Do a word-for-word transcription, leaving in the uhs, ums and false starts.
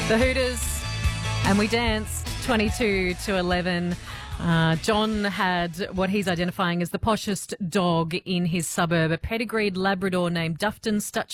The Hooters, and we danced twenty-two to eleven. Uh, John had what he's identifying as the poshest dog in his suburb, a pedigreed Labrador named Dufton Stutch